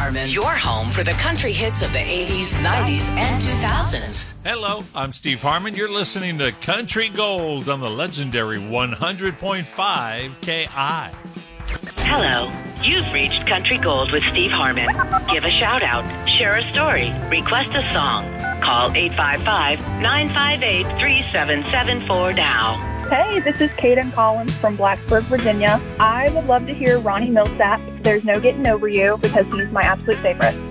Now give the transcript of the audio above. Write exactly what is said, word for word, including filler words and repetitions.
Harmon, your home for the country hits of the eighties, nineties, and two thousands. Hello, I'm Steve Harmon. You're listening to Country Gold on the legendary one hundred point five K I. Hello, you've reached Country Gold with Steve Harmon. Give a shout out, share a story, request a song. Call eight five five, nine five eight, three seven seven four now. Hey, this is Kaden Collins from Blacksburg, Virginia. I would love to hear Ronnie Millsap, There's No Getting Over You, because he's my absolute favorite.